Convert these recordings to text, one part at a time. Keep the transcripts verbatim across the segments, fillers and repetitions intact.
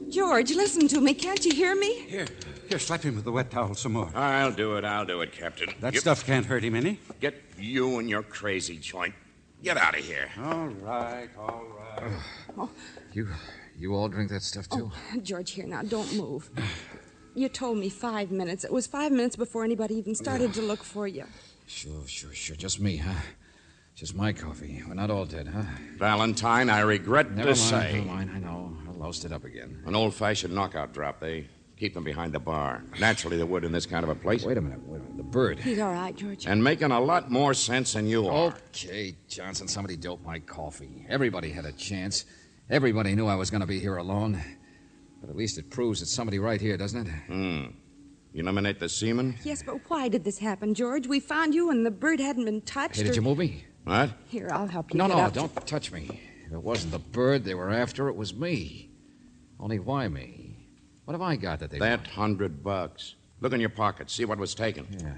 George, listen to me. Can't you hear me? Here, here, slap him with the wet towel some more. I'll do it, I'll do it, Captain. That Get- stuff can't hurt him any. Get you and your crazy joint. Get out of here. All right, all right. Oh, You you all drink that stuff, too? oh, George, here now. Don't move. You told me five minutes. It was five minutes before anybody even started to look for you. Sure, sure, sure. Just me, huh? Just my coffee. We're not all dead, huh? Valentine, I regret Never to mind, say. never mind. I know. I'll loust it up again. An old-fashioned knockout drop. They keep them behind the bar. Naturally, they would in this kind of a place. Wait a minute, wait a minute. The bird. He's all right, George. And making a lot more sense than you are. Okay, Johnson, somebody doped my coffee. Everybody had a chance. Everybody knew I was going to be here alone. But at least it proves it's somebody right here, doesn't it? Hmm. Eliminate the semen? Yes, but why did this happen, George? We found you and the bird hadn't been touched. Hey, did or... you move me? What? Here, I'll help you No, get no, up. don't touch me. If it wasn't the bird they were after, it was me. Only why me? What have I got that they That want? hundred bucks. Look in your pocket. See what was taken. Yeah.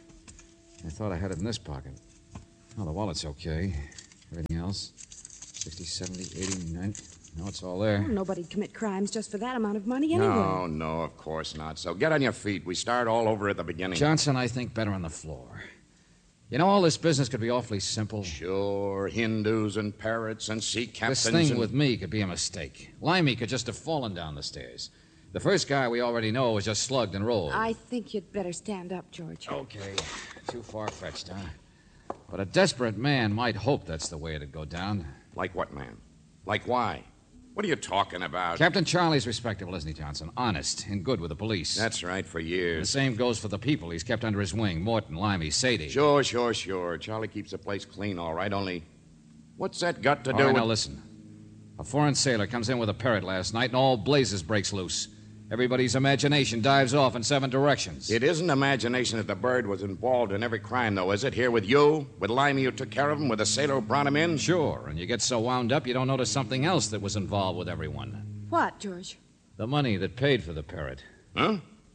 I thought I had it in this pocket. Oh, the wallet's okay. Everything else? sixty, seventy, eighty, ninety. No, it's all there. Well, nobody'd commit crimes just for that amount of money anyway. No, no, of course not. So get on your feet. We start all over at the beginning. Johnson, I think better on the floor. You know, all this business could be awfully simple. Sure, Hindus and parrots and sea captains. This thing and... with me could be a mistake. Limey could just have fallen down the stairs. The first guy we already know was just slugged and rolled. I think you'd better stand up, George. Okay. Too far-fetched, huh? But a desperate man might hope that's the way it'd go down. Like what, man? Like why? What are you talking about? Captain Charlie's respectable, isn't he, Johnson? Honest and good with the police. That's right, for The years. same goes for the people he's kept under his wing. Morton, Limey, Sadie. Sure, sure, sure. Charlie keeps the place clean, all right, only... What's that got to All do right, with... now listen. A foreign sailor comes in with a parrot last night, and all blazes breaks loose. Everybody's imagination dives off in seven directions. It isn't imagination that the bird was involved in every crime, though, is it? Here with you, with Limey who took care of him, with the sailor who brought him in? Sure, and you get so wound up you don't notice something else that was involved with everyone. What, George? The money that paid for the parrot. Huh?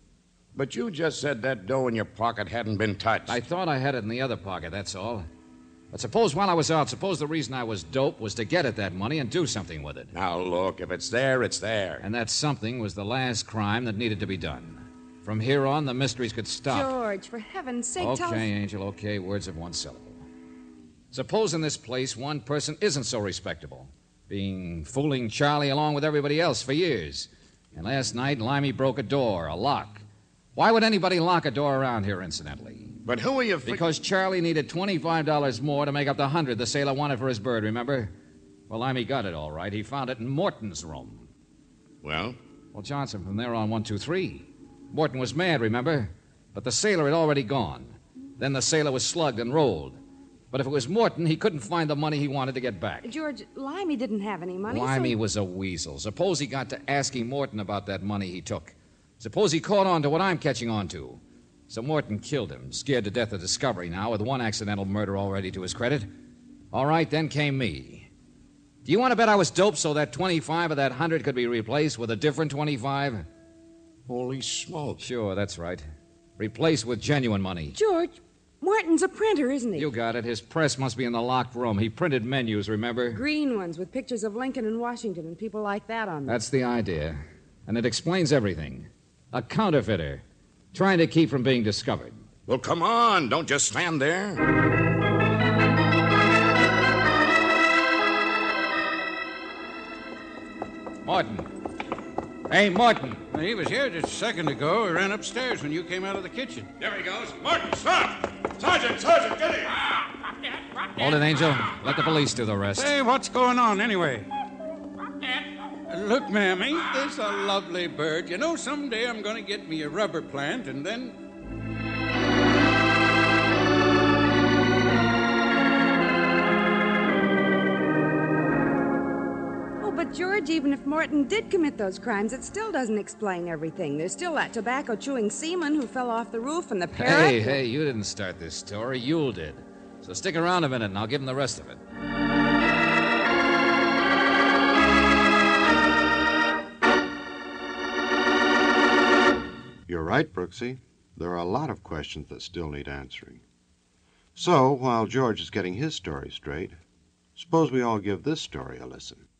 But you just said that dough in your pocket hadn't been touched. I thought I had it in the other pocket, that's all. But suppose while I was out, suppose the reason I was doped was to get at that money and do something with it. Now, look, if it's there, it's there. And that something was the last crime that needed to be done. From here on, the mysteries could stop. George, for heaven's sake, Okay, tell us... Angel, okay, words of one syllable. Suppose in this place one person isn't so respectable, being fooling Charlie along with everybody else for years. And last night, Limey broke a door, a lock. Why would anybody lock a door around here, incidentally? But who are you... Fi- Because Charlie needed twenty-five dollars more to make up the hundred the sailor wanted for his bird, remember? Well, Limey got it all right. He found it in Morton's room. Well? Well, Johnson, from there on, one, two, three. Morton was mad, remember? But the sailor had already gone. Then the sailor was slugged and rolled. But if it was Morton, he couldn't find the money he wanted to get back. George, Limey didn't have any money, Limey so... was a weasel. Suppose he got to asking Morton about that money he took. Suppose he caught on to what I'm catching on to. So Morton killed him, scared to death of discovery now, with one accidental murder already to his credit. All right, then came me. Do you want to bet I was doped so that twenty-five of that hundred could be replaced with a different twenty-five? Holy smoke. Sure, that's right. Replaced with genuine money. George, Morton's a printer, isn't he? You got it. His press must be in the locked room. He printed menus, remember? Green ones with pictures of Lincoln and Washington and people like that on them. That's the idea. And it explains everything. A counterfeiter, trying to keep from being discovered. Well, come on. Don't just stand there. Morton. Hey, Morton. He was here just a second ago. He ran upstairs when you came out of the kitchen. There he goes. Martin, stop! Sergeant, Sergeant, get him! Hold it, Angel. Let the police do the rest. Hey, what's going on anyway? Look, ma'am, ain't this a lovely bird? You know, someday I'm going to get me a rubber plant and then... Oh, but George, even if Morton did commit those crimes, it still doesn't explain everything. There's still that tobacco-chewing seaman who fell off the roof and the parrot... Hey, hey, you didn't start this story. Yule did. So stick around a minute and I'll give him the rest of it. You're right, Brooksy. There are a lot of questions that still need answering. So, while George is getting his story straight, suppose we all give this story a listen.